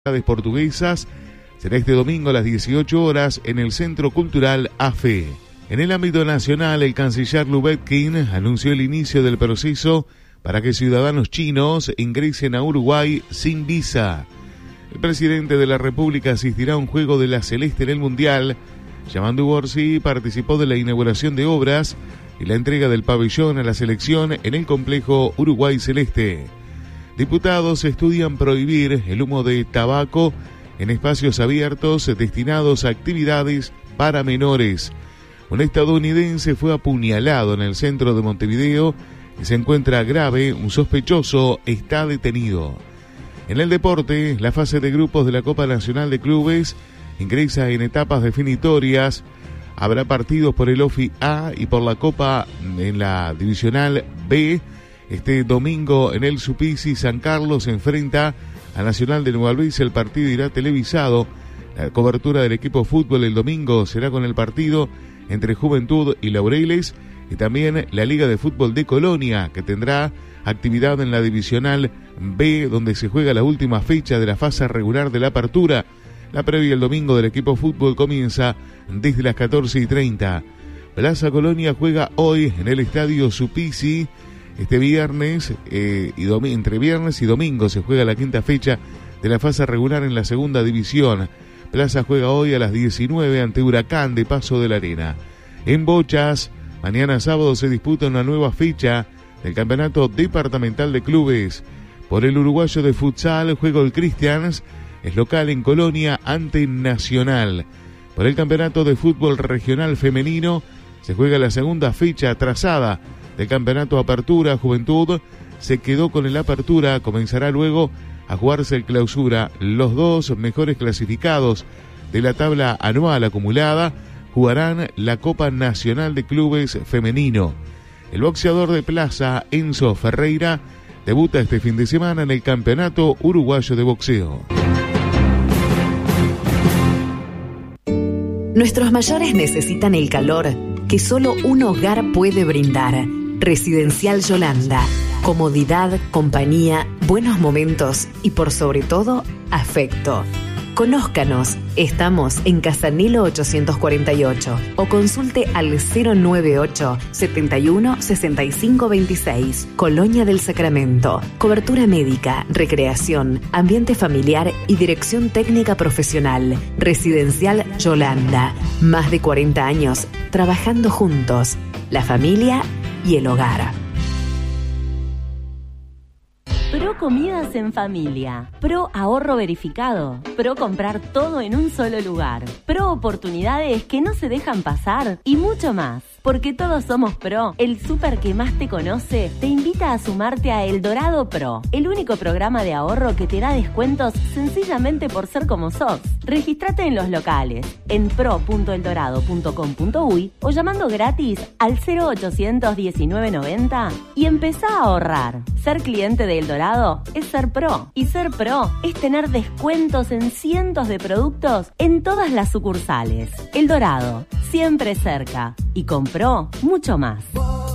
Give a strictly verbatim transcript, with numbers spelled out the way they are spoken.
portuguesas será este domingo a las dieciocho horas en el Centro Cultural A F E. En el ámbito nacional, el canciller Lubetkin anunció el inicio del proceso para que ciudadanos chinos ingresen a Uruguay sin visa. El presidente de la República asistirá a un juego de la Celeste en el Mundial. Yamandu Orsi participó de la inauguración de obras y la entrega del pabellón a la selección en el complejo Uruguay Celeste. Diputados estudian prohibir el humo de tabaco en espacios abiertos destinados a actividades para menores. Un estadounidense fue apuñalado en el centro de Montevideo y se encuentra grave. Un sospechoso está detenido. En el deporte, la fase de grupos de la Copa Nacional de Clubes ingresa en etapas definitorias. Habrá partidos por el O F I A y por la Copa en la Divisional B. Este domingo en el Supisi, San Carlos se enfrenta a Nacional de Nueva Luis. El partido irá televisado. La cobertura del equipo fútbol el domingo será con el partido entre Juventud y Laureles, y también la Liga de Fútbol de Colonia, que tendrá actividad en la Divisional B, donde se juega la última fecha de la fase regular de la apertura. La previa el domingo del equipo fútbol comienza desde las catorce y treinta. Plaza Colonia juega hoy en el Estadio Supisi. Este viernes, eh, y domi- entre viernes y domingo se juega la quinta fecha de la fase regular en la segunda división. Plaza juega hoy a las diecinueve ante Huracán de Paso de la Arena. En Bochas, mañana sábado se disputa una nueva fecha del Campeonato Departamental de Clubes. Por el uruguayo de futsal, juega el Cristians, es local en Colonia ante Nacional. Por el Campeonato de Fútbol Regional Femenino, se juega la segunda fecha atrasada del Campeonato Apertura. Juventud se quedó con el Apertura, comenzará luego a jugarse el Clausura. Los dos mejores clasificados de la tabla anual acumulada jugarán la Copa Nacional de Clubes Femenino. El boxeador de Plaza, Enzo Ferreira, debuta este fin de semana en el Campeonato Uruguayo de Boxeo. Nuestros mayores necesitan el calor que solo un hogar puede brindar. Residencial Yolanda. Comodidad, compañía, buenos momentos y por sobre todo, afecto. Conózcanos, estamos en Casanilo ochocientos cuarenta y ocho o consulte al cero noventa y ocho, setenta y uno, sesenta y cinco veintiséis, Colonia del Sacramento. Cobertura médica, recreación, ambiente familiar y dirección técnica profesional. Residencial Yolanda. Más de cuarenta años trabajando juntos, la familia y el hogar. Pro Comidas en Familia, Pro Ahorro Verificado, Pro Comprar todo en un solo lugar, Pro Oportunidades que no se dejan pasar y mucho más. Porque todos somos Pro, el súper que más te conoce te invita a sumarte a El Dorado Pro, el único programa de ahorro que te da descuentos sencillamente por ser como sos. Regístrate en los locales, en pro punto el dorado punto com punto uy o llamando gratis al cero ochocientos diecinueve noventa y empezá a ahorrar. Ser cliente de El Dorado es ser Pro, y ser Pro es tener descuentos en cientos de productos en todas las sucursales. El Dorado, siempre cerca, y con Pro, mucho más.